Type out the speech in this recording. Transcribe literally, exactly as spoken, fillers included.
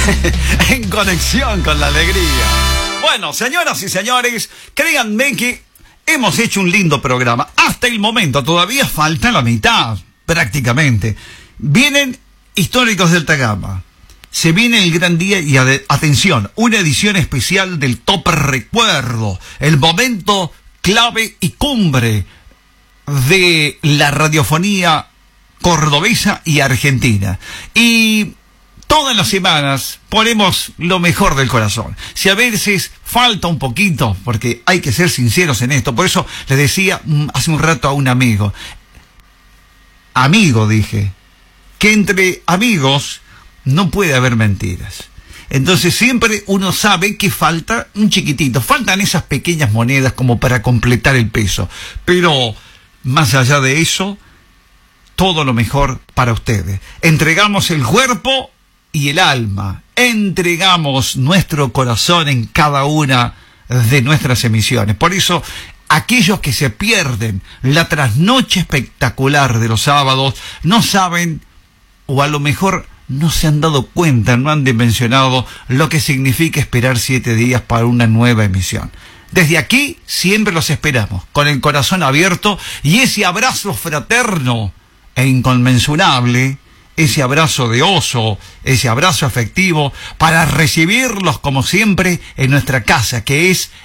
En conexión con la alegría. Bueno, señoras y señores, créanme que hemos hecho un lindo programa. Hasta el momento todavía falta la mitad, prácticamente. Vienen históricos de alta gama. Se viene el gran día y ade- atención, una edición especial del Top Recuerdo, el momento clave y cumbre de la radiofonía cordobesa y argentina. Y todas las semanas ponemos lo mejor del corazón. Si a veces falta un poquito, porque hay que ser sinceros en esto, por eso le decía hace un rato a un amigo, amigo dije, que entre amigos no puede haber mentiras. Entonces siempre uno sabe que falta un chiquitito, faltan esas pequeñas monedas como para completar el peso, pero más allá de eso, todo lo mejor para ustedes. Entregamos el cuerpo y el alma, entregamos nuestro corazón en cada una de nuestras emisiones. Por eso, aquellos que se pierden la trasnoche espectacular de los sábados no saben, o a lo mejor no se han dado cuenta, no han dimensionado lo que significa esperar siete días para una nueva emisión. Desde aquí siempre los esperamos, con el corazón abierto y ese abrazo fraterno e inconmensurable, ese abrazo de oso, ese abrazo afectivo, para recibirlos como siempre en nuestra casa, que es